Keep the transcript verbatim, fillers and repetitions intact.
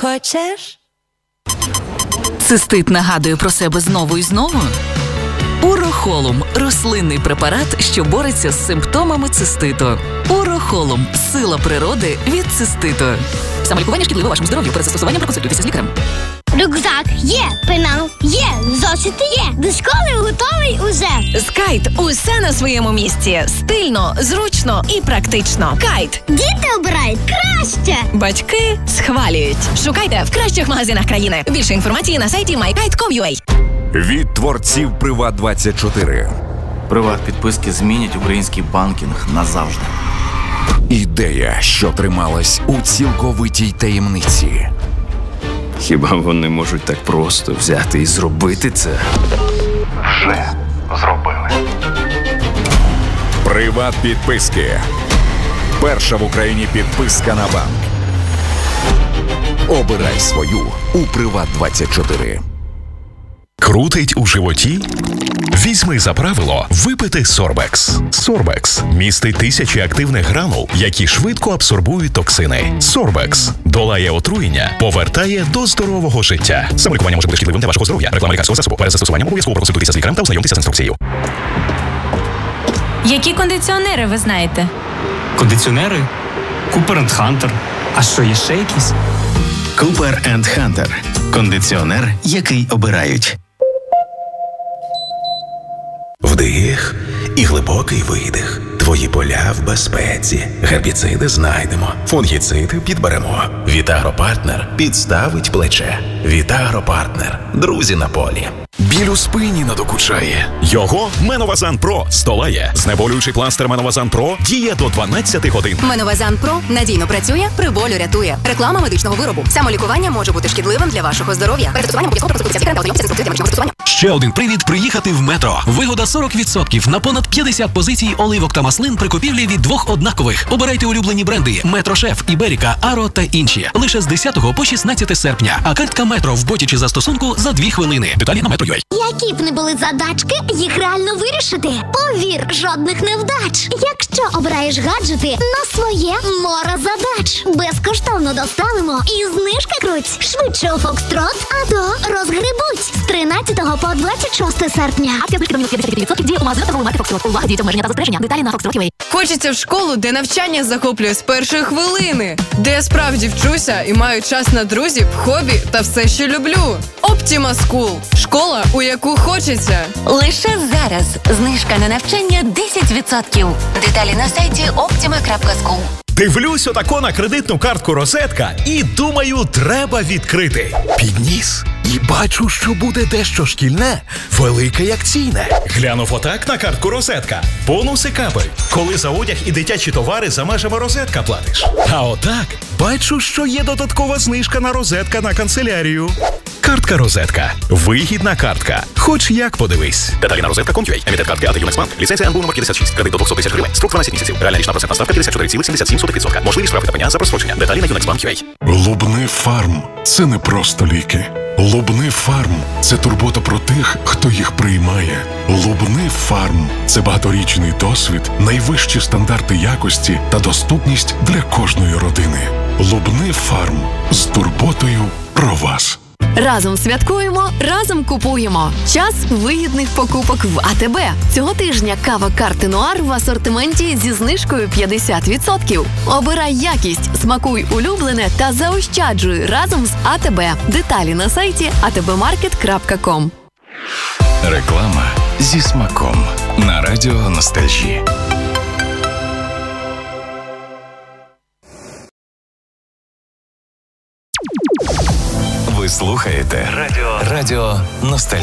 хочеш? Цистит нагадує про себе знову і знову? Урохолум – рослинний препарат, що бореться з симптомами циститу. Урохолум – сила природи від циститу. Самолікування шкідливо вашому здоров'ю. Перед застосуванням проконсультуйтеся з лікарем. Рюкзак є, пенал є, зошити є. До школи готовий уже. З Кайт усе на своєму місці. Стильно, зручно і практично. Кайт. Діти обирають краще. Батьки схвалюють. Шукайте в кращих магазинах країни. Більше інформації на сайті май кайт крапка ком крапка ю а. Від творців Приват двадцять чотири. Приват-підписки змінять український банкінг назавжди. Ідея, що трималась у цілковитій таємниці. Хіба вони можуть так просто взяти і зробити це? Вже зробили. Приват-підписки. Перша в Україні підписка на банк. Обирай свою у Приват двадцять чотири. Крутить у животі? Візьми за правило випити Сорбекс. Сорбекс містить тисячі активних гранул, які швидко абсорбують токсини. Сорбекс долає отруєння, повертає до здорового життя. Самолікування може бути шкідливим для вашого здоров'я. Реклама лікарського засобу. Перед застосуванням обов'язково проконсультуйтеся з лікарем та ознайомтеся з інструкцією. Які кондиціонери ви знаєте? Кондиціонери? Купер енд Хантер. А що, є ще якісь? Купер енд Хантер. Кондиціонер, який обирають. Вдих і глибокий видих. Твої поля в безпеці. Гербіциди знайдемо. Фунгіциди підберемо. Вітагропартнер підставить плече. Вітагропартнер. Друзі на полі. Біль у спині надокучає. Його Меновазан Про здолає. Знеболюючий пластир Меновазан Про діє до дванадцяти годин. Меновазан Про надійно працює, при болю рятує. Реклама медичного виробу. Самолікування може бути шкідливим для вашого здоров'я. Перед застосуванням обов'язково проконсультуйтеся з лікарем та ознайомтеся з інструкцією для медичного застосування. Ще один привід приїхати в Метро. Вигода сорок відсотків на понад п'ятдесят позицій оливок та маслин при купівлі від двох однакових. Обирайте улюблені бренди Метро Шеф, Іберіка, Аро та інші. Лише з десятого по шістнадцяте серпня. А картка Метро в боті чи застосунку за дві хвилини. Деталі на метро крапка ю а. Які б не були задачки, їх реально вирішити. Повір, жодних невдач. Якщо обираєш гаджети на своє море задач. Безкоштовно доставимо і знижки круть. Швидше у Фокстрот, а то розгребуть. З тринадцятого по двадцять шосте серпня. Акція знижки до мінус п'ятдесят відсотків діє у магазинах торгової марки Фокстрот. Увага, діють обмеження та застереження. Деталі на фокстрот крапка ю а. Хочеться в школу, де навчання захоплює з першої хвилини. Де я справді вчуся і маю час на друзів, хобі та все, що люблю. Optima School. Школа, у яку хочеться. Лише зараз знижка на навчання десять відсотків. Деталі на сайті опtima крапка скул. Дивлюсь отако на кредитну картку «Розетка» і думаю, треба відкрити. Підніс і бачу, що буде дещо шкільне, велике й акційне. Глянув отак на картку «Розетка». Бонуси капають, коли за одяг і дитячі товари за межами «Розетка» платиш. А отак бачу, що є додаткова знижка на «Розетка» на канцелярію. Картка «Розетка». Вигідна картка. Хоч як подивись. Деталі на розетка крапка ком крапка ю а. Емітет картки АТ Юнекс-Банк. Ліцензія ен бе у номер п'ятдесят шість. Кредит до двісті тисяч гривень. Строк дванадцять місяців. Реальна річна процентна ставка п'ятдесят чотири цілих сімдесят сім сотих відсотка. Можливість штрафи та пеня за прострочення. Деталі на юнекс банк крапка ю а. Лубни Фарм – це не просто ліки. Лубни Фарм – це турбота про тих, хто їх приймає. Лубни Фарм – це багаторічний досвід, найвищі стандарти якості та доступність для кожної родини. Лубни Фарм – з турботою про вас. Разом святкуємо, разом купуємо. Час вигідних покупок в а те бе. Цього тижня кава Карти Нуар в асортименті зі знижкою п'ятдесят відсотків. Обирай якість, смакуй улюблене та заощаджуй разом з а те бе. Деталі на сайті а те бе маркет крапка ком. Реклама зі смаком на радіо Ностальжі. Ви слухаєте Радіо, Радіо Ностальжі.